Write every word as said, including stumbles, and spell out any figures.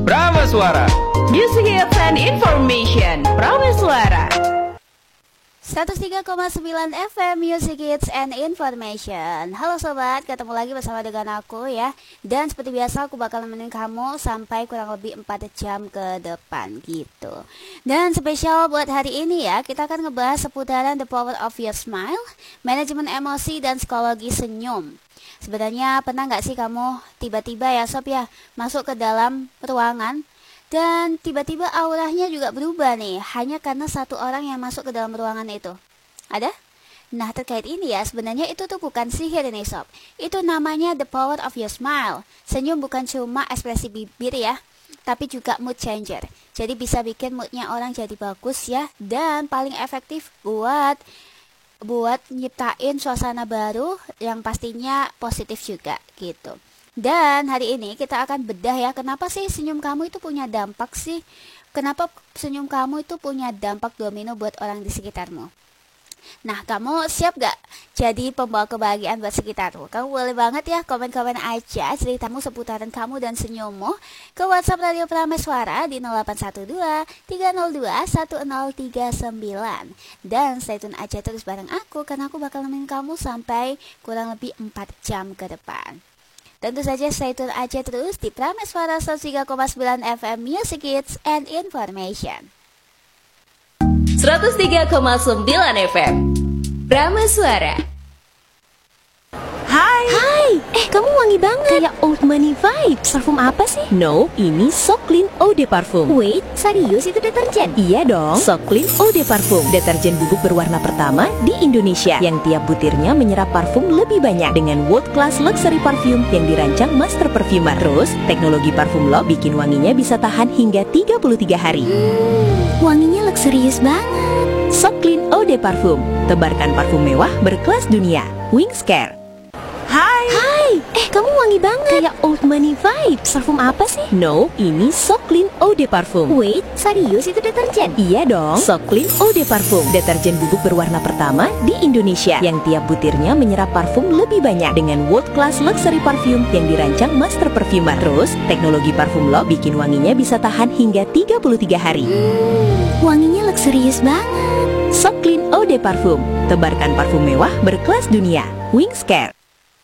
Prameswara. Music Hits and Information. Prameswara. seratus tiga koma sembilan F M Music Hits and Information. Halo sobat, ketemu lagi bersama dengan aku ya. Dan seperti biasa aku bakal nemenin kamu sampai kurang lebih empat jam ke depan gitu. Dan spesial buat hari ini ya, kita akan ngebahas seputaran The Power of Your Smile, manajemen emosi dan psikologi senyum. Sebenarnya pernah gak sih kamu tiba-tiba ya sob ya masuk ke dalam ruangan dan tiba-tiba auranya juga berubah nih, hanya karena satu orang yang masuk ke dalam ruangan itu? Ada? Nah, terkait ini ya, sebenarnya itu tuh bukan sihir nih sob. Itu namanya The Power of Your Smile. Senyum bukan cuma ekspresi bibir ya, tapi juga mood changer. Jadi bisa bikin moodnya orang jadi bagus ya. Dan paling efektif buat buat nyiptain suasana baru yang pastinya positif juga gitu. Dan hari ini kita akan bedah ya, kenapa sih senyum kamu itu punya dampak sih? Kenapa senyum kamu itu punya dampak domino buat orang di sekitarmu? Nah, kamu siap gak jadi pembawa kebahagiaan buat sekitarmu? Kamu boleh banget ya komen-komen aja ceritamu seputaran kamu dan senyummu ke WhatsApp Radio Prameswara di nol delapan satu dua tiga nol dua satu nol tiga sembilan. Dan stay tune aja terus bareng aku, karena aku bakal nemenin kamu sampai kurang lebih empat jam ke depan. Tentu saja stay tune aja terus di Prameswara seratus tiga koma sembilan F M Music Hits and Information. seratus tiga koma sembilan F M Prameswara. Hai. Hai, eh kamu wangi banget. Kayak old money vibes. Parfum apa sih? No, ini So Clean Eau de Parfum. Wait, serius itu deterjen? Iya dong, So Clean Eau de Parfum, deterjen bubuk berwarna pertama di Indonesia yang tiap butirnya menyerap parfum lebih banyak dengan world class luxury parfum yang dirancang master perfumer. Terus, teknologi parfum lo bikin wanginya bisa tahan hingga tiga puluh tiga hari. Hmm, wanginya luxurious banget. So Clean Eau de Parfum, tebarkan parfum mewah berkelas dunia. Wings Care. Hai. Hai, eh kamu wangi banget. Kayak old money vibes. Parfum apa sih? No, ini So Clean Eau de Parfum. Wait, serius itu deterjen? Iya dong, So Clean Eau de Parfum, deterjen bubuk berwarna pertama di Indonesia yang tiap butirnya menyerap parfum lebih banyak dengan world class luxury parfum yang dirancang master perfumer. Terus, teknologi parfum lo bikin wanginya bisa tahan hingga tiga puluh tiga hari. Hmm, wanginya luxurious banget. So Clean Eau de Parfum, tebarkan parfum mewah berkelas dunia. Wings Care.